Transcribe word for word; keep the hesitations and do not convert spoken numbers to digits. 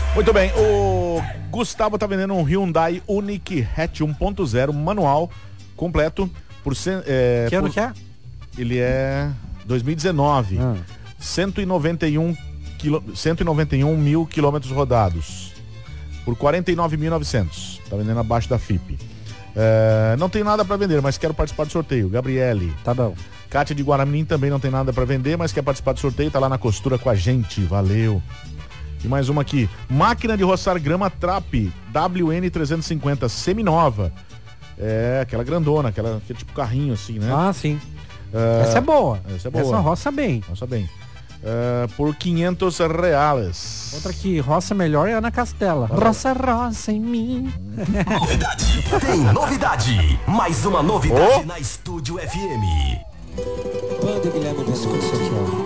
Muito bem, o Gustavo tá vendendo um Hyundai Unique Hatch um ponto zero manual completo por... É, que ano por, que é? Ele é dois mil e dezenove. Ah. cento e noventa e um quilo, cento e noventa e um mil quilômetros rodados por quarenta e nove mil e novecentos. Tá vendendo abaixo da F I P. É, não tenho nada para vender, mas quero participar do sorteio. Gabriele. Tá bom. Kátia de Guaramirim também não tem nada para vender, mas quer participar do sorteio. Tá lá na costura com a gente. Valeu. E mais uma aqui. Máquina de roçar grama Trap W N trezentos e cinquenta seminova. É, aquela grandona, aquela, aquele tipo carrinho assim, né? Ah, sim. É, essa é boa. Essa é boa. Essa roça bem. Roça bem. É, por quinhentos reais. Outra que roça melhor é a Ana Castela. Valeu. Roça, roça em mim. Novidade. Tem novidade. Mais uma novidade oh. na Estúdio F M. Banda Guilherme Biscoito.